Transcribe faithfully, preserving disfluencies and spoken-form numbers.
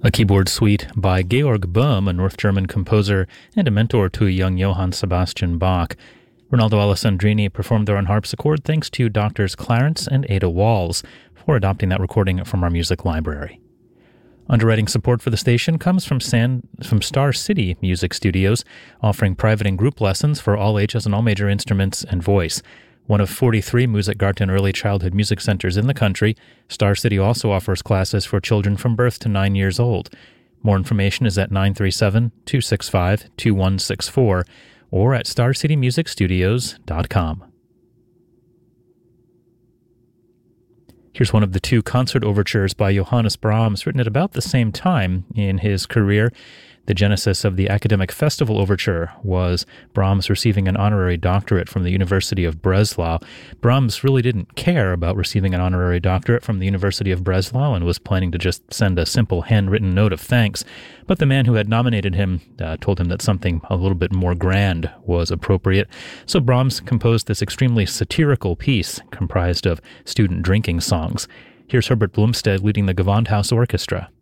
A keyboard suite by Georg Böhm, a North German composer and a mentor to young Johann Sebastian Bach. Ronaldo Alessandrini performed there on harpsichord thanks to Doctors Clarence and Ada Walls for adopting that recording from our music library. Underwriting support for the station comes from San, from Star City Music Studios, offering private and group lessons for all ages and all major instruments and voice. One of forty-three Musikgarten early childhood music centers in the country, Star City also offers classes for children from birth to nine years old. More information is at nine three seven, two six five, two one six four or at star city music studios dot com. Here's one of the two concert overtures by Johannes Brahms, written at about the same time in his career. The genesis of the Academic Festival Overture was Brahms receiving an honorary doctorate from the University of Breslau. Brahms really didn't care about receiving an honorary doctorate from the University of Breslau and was planning to just send a simple handwritten note of thanks. But the man who had nominated him uh, told him that something a little bit more grand was appropriate. So Brahms composed this extremely satirical piece comprised of student drinking songs. Here's Herbert Blumstedt leading the Gewandhaus Orchestra.